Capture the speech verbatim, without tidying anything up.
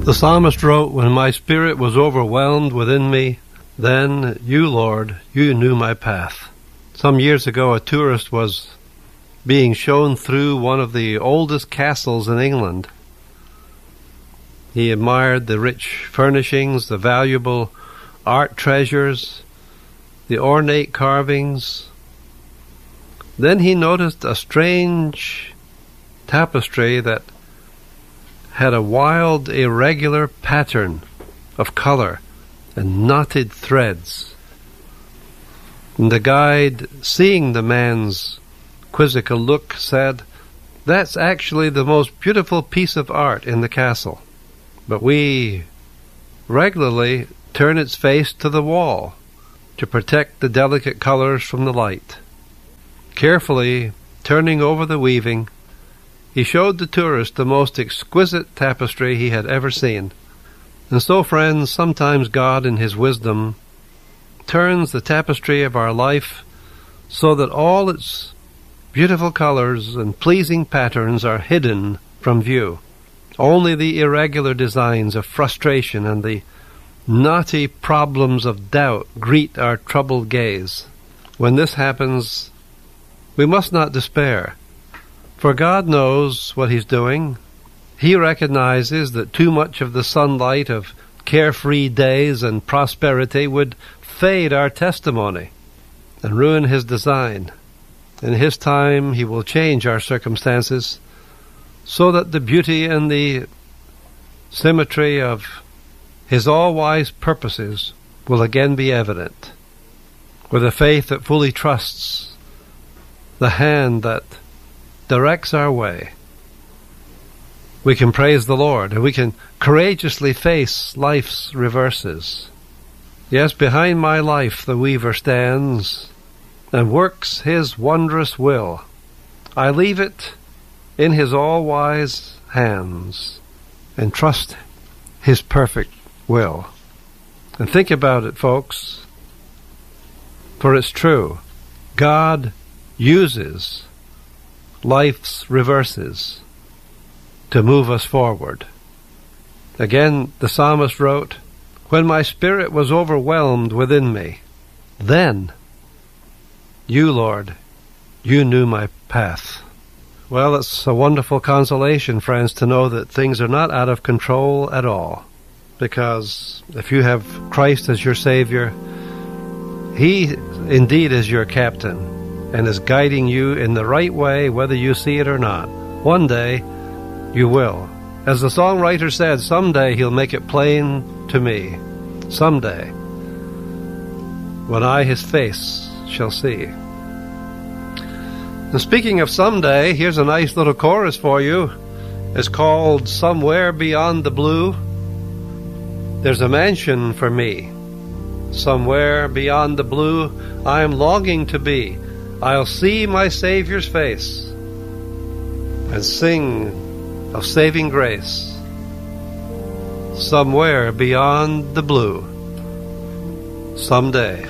The psalmist wrote, "When my spirit was overwhelmed within me, then you, Lord, you knew my path." Some years ago, a tourist was being shown through one of the oldest castles in England. He admired the rich furnishings, the valuable art treasures, the ornate carvings. Then he noticed a strange tapestry that had a wild, irregular pattern of color and knotted threads. And the guide, seeing the man's quizzical look, said, "That's actually the most beautiful piece of art in the castle, but we regularly turn its face to the wall to protect the delicate colors from the light." Carefully turning over the weaving, he showed the tourist the most exquisite tapestry he had ever seen. And so, friends, sometimes God in His wisdom turns the tapestry of our life so that all its beautiful colors and pleasing patterns are hidden from view. Only the irregular designs of frustration and the knotty problems of doubt greet our troubled gaze. When this happens, we must not despair, for God knows what He's doing. He recognizes that too much of the sunlight of carefree days and prosperity would fade our testimony and ruin His design. In His time, He will change our circumstances so that the beauty and the symmetry of His all-wise purposes will again be evident. With a faith that fully trusts the hand that directs our way, we can praise the Lord, and we can courageously face life's reverses. Yes, behind my life the Weaver stands and works His wondrous will. I leave it in His all-wise hands and trust His perfect will. And think about it, folks, for it's true. God uses life's reverses to move us forward. Again, the psalmist wrote, "When my spirit was overwhelmed within me, then you, Lord, you knew my path." Well, it's a wonderful consolation, friends, to know that things are not out of control at all. Because if you have Christ as your Savior, He indeed is your captain and is guiding you in the right way, whether you see it or not. One day, you will. As the songwriter said, someday He'll make it plain to me. Someday, when I His face shall see. And speaking of someday, here's a nice little chorus for you. It's called "Somewhere Beyond the Blue." There's a mansion for me. Somewhere beyond the blue I am longing to be. I'll see my Savior's face and sing of saving grace. Somewhere beyond the blue, someday.